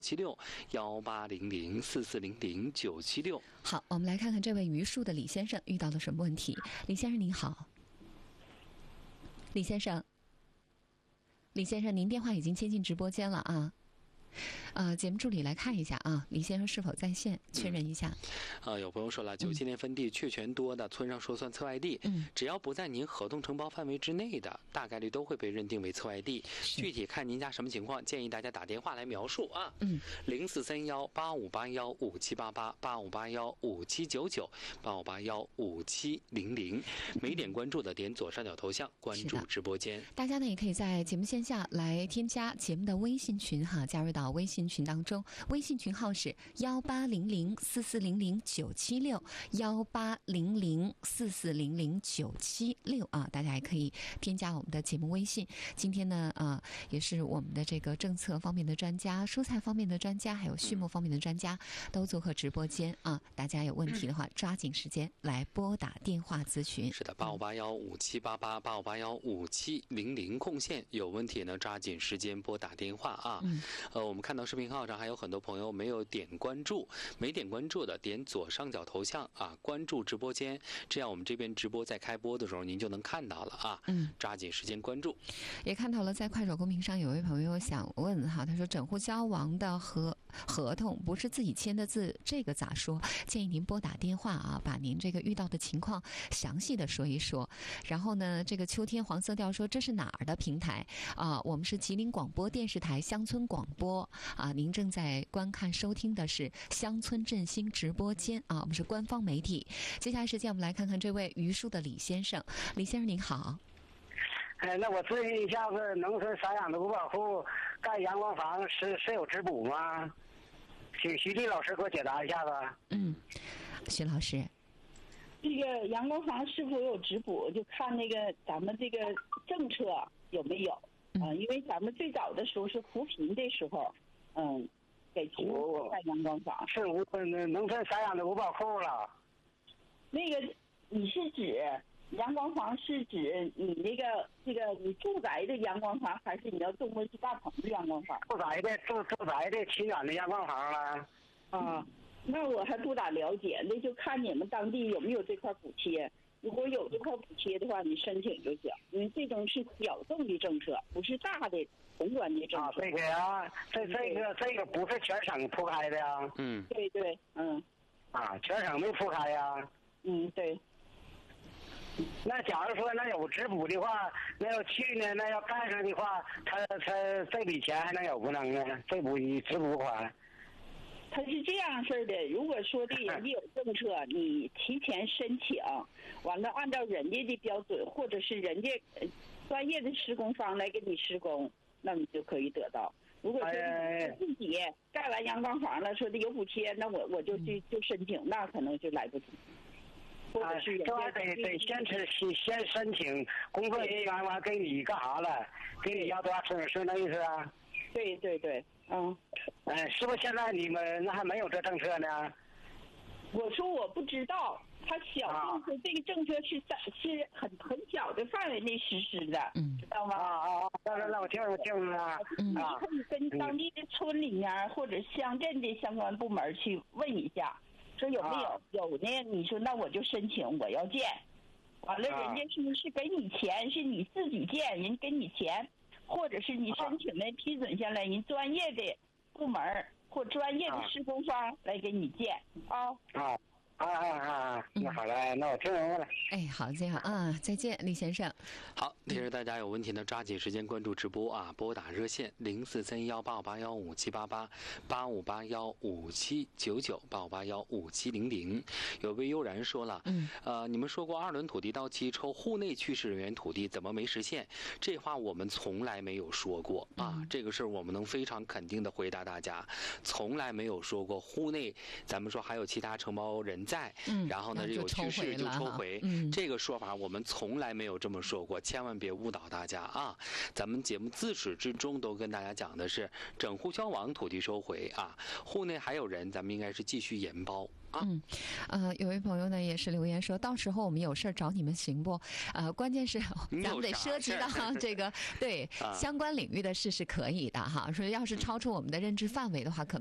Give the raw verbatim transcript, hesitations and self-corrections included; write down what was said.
七六幺八零零四四零零九七六。 好，我们来看看这位榆树的李先生遇到了什么问题。李先生您好。李先生，李先生，您电话已经接进直播间了啊。呃，节目助理来看一下啊，李先生是否在线，确认一下。 嗯、呃，有朋友说了，九七年分地确权多的村上说算侧外地，嗯，只要不在您合同承包范围之内的，大概率都会被认定为侧外地。具体看您家什么情况，建议大家打电话来描述啊。嗯，零四三幺八五八幺五七八八八五八幺五七九九八五八幺五七零零。没点关注的点左上角头像关注直播间。 大家呢也可以在节目线下来添加节目的微信群哈，加入到微信群当中，微信群号是幺八零零四四零零九七六幺八零零四四零零九七六啊，大家也可以添加我们的节目微信。今天呢，呃，也是我们的这个政策方面的专家、蔬菜方面的专家，还有畜牧方面的专家都做客直播间啊。大家有问题的话，抓紧时间来拨打电话咨询。 是的，八五八幺五七八八八五八幺五七零零空线，有问题呢，抓紧时间拨打电话啊。嗯，呃，我们看到视频号上还有很多朋友没有点关注，没点关注的点左上角头像啊，关注直播间，这样我们这边直播在开播的时候您就能看到了啊。嗯，抓紧时间关注。 也看到了，在快手公屏上有位朋友想问哈，他说整户交亡的合合同不是自己签的字，这个咋说？建议您拨打电话啊，把您这个遇到的情况详细的说一说。然后呢，这个秋天黄色调说这是哪儿的平台啊？我们是吉林广播电视台乡村广播啊，您正在观看收听的是乡村振兴直播间啊，我们是官方媒体。接下来时间我们来看看这位榆树的李先生。李先生您好。 哎，那我咨询一下子，农村散养的五保户盖阳光房是是有质补吗？请徐丽老师给我解答一下子。 嗯，徐老师， 这个阳光房是否有质补，就看那个咱们这个政策有没有。嗯、呃，因为咱们最早的时候是扶贫的时候，嗯，给提供盖阳光房。 是无农村散养的五保户了。 那个你是指阳光房是指你那个这个你住宅的阳光房，还是你要种的是大棚的阳光房？ 住宅的住住宅的取暖的阳光房了。 啊，那我还不咋了解，那就看你们当地有没有这块补贴。如果有这块补贴的话，你申请就行，因为这种是小众的政策，不是大的宏观的政策。 啊，这个呀，这这个这个不是全省铺开的呀。 嗯，对对，嗯， 啊，全省没铺开呀。 嗯，对。 那假如说那有质补的话，那要去呢，那要干上的话，他他这笔钱还能有不能呢？这补质补款。 他是这样式的，如果说的人家有政策，你提前申请，完了按照人家的标准，或者是人家专业的施工方来给你施工，那你就可以得到。如果说自己盖完阳光房了，说的有补贴，那我我就去就申请，那可能就来不及。或者是人家得得先先先申请，工作人员完给你干啥了？给你要多少钱？是那意思啊？ 对对对，嗯， 哎，是不是现在你们那还没有这政策呢？ 我说我不知道，他小政策、啊、这个政策是在是很很小的范围内实施的，嗯，知道吗？ 啊啊，那那我听我听了， 嗯，你可以跟当地的村里面、嗯、或者乡镇的相关部门去问一下，说有没有、啊、有呢？你说那我就申请我要建，完了人家是不是给你钱？是你自己建，人给你钱。或者是你申请的批准下来，人专业的部门或专业的施工方来给你建啊。 啊啊啊啊！那好了，那我听明白了。 哎，好，这样啊，再见，李先生。 好，其实大家有问题呢，抓紧时间关注直播啊，拨打热线零四三幺八五八幺五七八八八五八幺五七九九八五八幺五七零零。有位悠然说了，嗯，呃，你们说过二轮土地到期抽户内去世人员土地，怎么没实现？这话我们从来没有说过啊，嗯、这个事儿我们能非常肯定的回答大家，从来没有说过户内。咱们说还有其他承包人在， 嗯、 然后呢有去世就抽回， 嗯、 这个说法我们从来没有这么说过，千万别误导大家啊！咱们节目自始至终都跟大家讲的是整户消亡，土地收回啊，户内还有人，咱们应该是继续延包。 嗯，呃，有位朋友呢也是留言说，到时候我们有事找你们行不？呃，关键是咱们得涉及到这个对、啊、相关领域的事是可以的哈。说要是超出我们的认知范围的话，可